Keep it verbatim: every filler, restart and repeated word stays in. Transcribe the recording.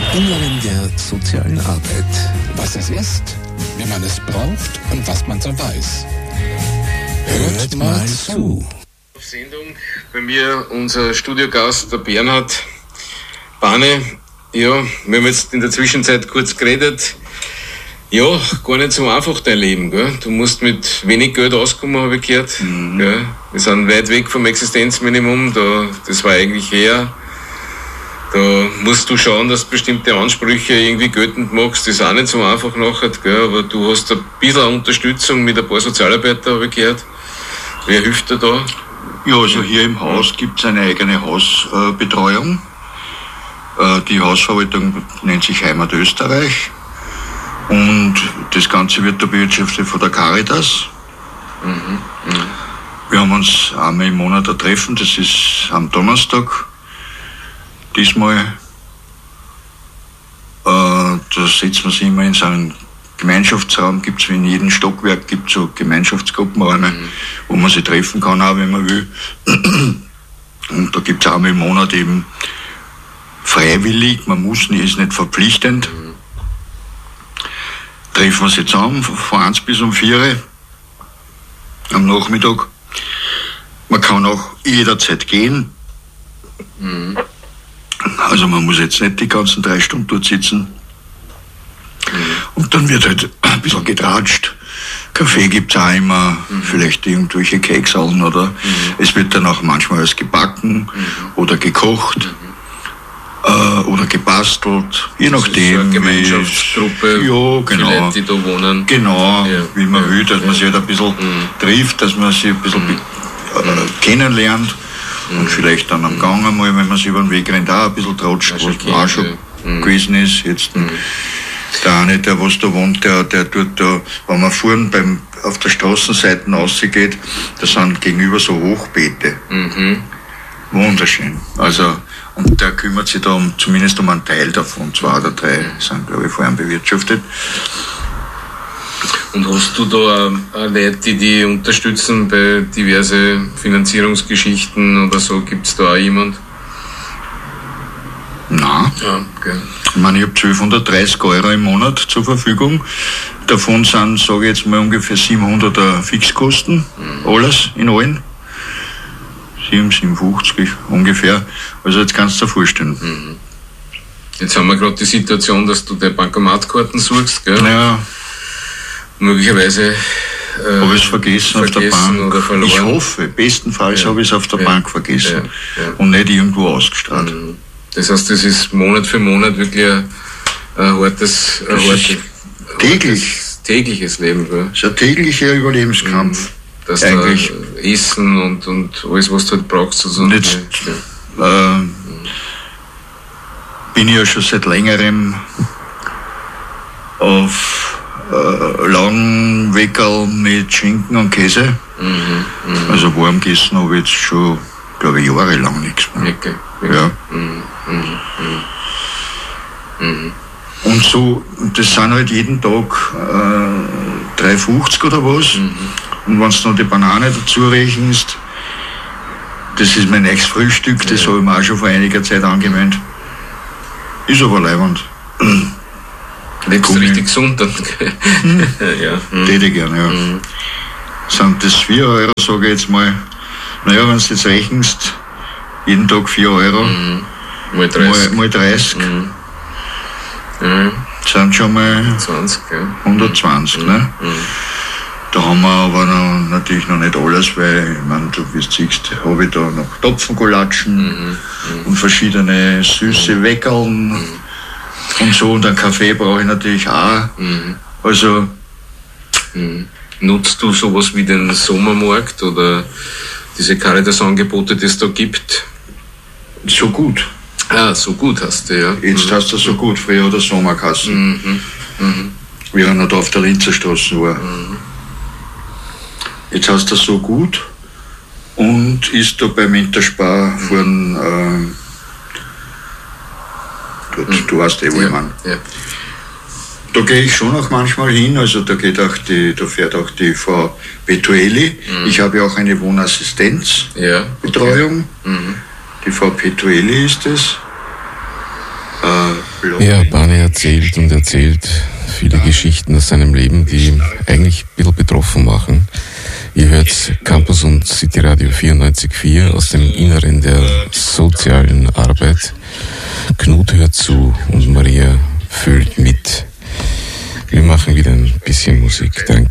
Inneren der sozialen Arbeit. Was es ist, wie man es braucht und was man so weiß. Hört, Hört mal zu. Auf Sendung bei mir unser Studiogast, der Bernhard Bane. Ja, wir haben jetzt in der Zwischenzeit kurz geredet. Ja, gar nicht so einfach dein Leben, gell? Du musst mit wenig Geld auskommen, habe ich gehört. Mhm. Gell? Wir sind weit weg vom Existenzminimum, da, das war eigentlich eher. Da musst du schauen, dass du bestimmte Ansprüche irgendwie geltend machst. Das ist auch nicht so einfach nachher, gell? Aber du hast ein bisschen Unterstützung mit ein paar Sozialarbeitern, habe ich gehört. Wer hilft dir da? Ja, also hier im Haus gibt es eine eigene Hausbetreuung. Äh, die Hausverwaltung nennt sich Heimat Österreich. Und das Ganze wird da bewirtschaftet von der Caritas. Mhm, mh. Wir haben uns einmal im Monat ein Treffen, das ist am Donnerstag. Diesmal, äh, da setzen wir sich immer in so einen Gemeinschaftsraum, gibt es in jedem Stockwerk gibt's so Gemeinschaftsgruppenräume, mhm. wo man sich treffen kann, auch wenn man will. Und da gibt es einmal im Monat eben freiwillig, man muss nicht, ist nicht verpflichtend. Mhm. Treffen wir sie zusammen, von eins bis um vier am Nachmittag. Man kann auch jederzeit gehen. Mhm. Also man muss jetzt nicht die ganzen drei Stunden dort sitzen. Mhm. Und dann wird halt ein bisschen getratscht. Kaffee gibt es auch immer, mhm. vielleicht irgendwelche Keksallen oder mhm. es wird dann auch manchmal was gebacken mhm. oder gekocht. Mhm. Oder gebastelt, je das nachdem. Ist so eine Gemeinschaftsgruppe, ja, genau. Leute, die da wohnen. Genau, ja. wie man ja. will, dass ja. man sich halt ein bisschen mhm. trifft, dass man sich ein bisschen mhm. äh, kennenlernt mhm. und vielleicht dann am mhm. Gang einmal, wenn man sich über den Weg rennt, auch ein bisschen tratscht, was okay, auch schon ja. gewesen ist. Jetzt mhm. der eine, der was da wohnt, der, der tut da, wenn man vorn beim, auf der Straßenseite rausgeht, da sind gegenüber so Hochbeete. Mhm. Wunderschön. Also, und der kümmert sich da um, zumindest um einen Teil davon. Zwei oder drei sind, glaube ich, vorher bewirtschaftet. Und hast du da auch Leute, die die unterstützen bei diverse Finanzierungsgeschichten oder so? Gibt es da auch jemand? Nein. Ja, okay. Ich meine, ich habe zwölfhundertdreißig Euro im Monat zur Verfügung. Davon sind, sage ich jetzt mal, ungefähr siebenhundert Fixkosten. Mhm. Alles in allen. sieben, siebenundfünfzig ungefähr. Also jetzt kannst du dir vorstellen. Mhm. Jetzt haben wir gerade die Situation, dass du dir Bankomatkarten suchst, gell? Ja. Möglicherweise äh, habe ich es vergessen, vergessen auf der Bank. Oder verloren. Ich hoffe, bestenfalls ja. habe ich es auf der ja. Bank vergessen ja. Ja. und nicht irgendwo ausgestrahlt. Mhm. Das heißt, das ist Monat für Monat wirklich ein, ein hartes, ein hartes, täglich. hartes tägliches Leben. Gell? Das ist ein täglicher Überlebenskampf. Mhm. Dass eigentlich da Essen und, und alles, was du halt brauchst. Also jetzt ja. äh, mhm. bin ich ja schon seit längerem auf äh, Langweckerl mit Schinken und Käse. Mhm. Mhm. Also warm gegessen habe ich jetzt schon, glaube ich, jahrelang nichts mehr. Okay. Ja. Mhm. Mhm. Mhm. Und so, das sind halt jeden Tag äh, drei fünfzig oder was. Mhm. Und wenn du noch die Banane dazu rechnest, das ist mein nächstes Frühstück, das ja. habe ich mir auch schon vor einiger Zeit angewöhnt. Ist aber leibend. Lebst du richtig gesund dann? Mhm. ja. Mhm. Täte ich gerne, ja. Mhm. Sind das vier Euro, sage ich jetzt mal. Naja, wenn du jetzt rechnest, jeden Tag vier Euro, mhm. mal dreißig. Mal, mal dreißig. Mhm. Mhm. Sind schon mal zwanzig, ja. hundertzwanzig. Mhm. Ne? Mhm. Da haben wir aber noch, natürlich noch nicht alles, weil, ich meine, du wie du siehst, habe ich da noch Topfengulatschen mhm. mhm. und verschiedene süße mhm. Weckerln mhm. und so. Und einen Kaffee brauche ich natürlich auch. Mhm. Also. Mhm. Nutzt du sowas wie den Sommermarkt oder diese Caritas-Angebote, die es da gibt? So gut. Ah, so gut hast du, ja. Jetzt mhm. hast du so gut, früher hat er Sommerkassen. Mhm. Mhm. Wie er noch da auf der Linzerstraße war. Mhm. Jetzt hast du so gut und ist da beim Interspar mhm. vorn, äh, dort, mhm. du weißt eh, wo ja. ich meine. Ja. Da gehe ich schon auch manchmal hin, also da geht auch die, da fährt auch die Frau Petueli. Mhm. Ich habe ja auch eine Wohnassistenzbetreuung. Ja, okay. mhm. Die Frau Petueli ist es. Äh, Ja, Bane erzählt und erzählt viele Geschichten aus seinem Leben, die eigentlich ein bisschen betroffen machen. Ihr hört Campus und City Radio vierundneunzig Komma vier aus dem Inneren der sozialen Arbeit. Knut hört zu und Maria fühlt mit. Wir machen wieder ein bisschen Musik. Danke.